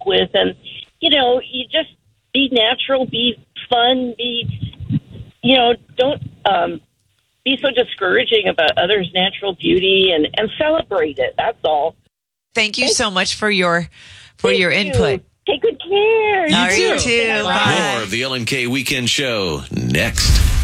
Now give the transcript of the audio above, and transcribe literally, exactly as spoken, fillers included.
work with. And, you know, you just be natural, be fun, be, you know, don't um, be so discouraging about others' natural beauty and, and celebrate it. That's all. Thank you so much for your for Thank your you. input. Take good care. You, you too. too. More of the Ellen K Weekend Show next.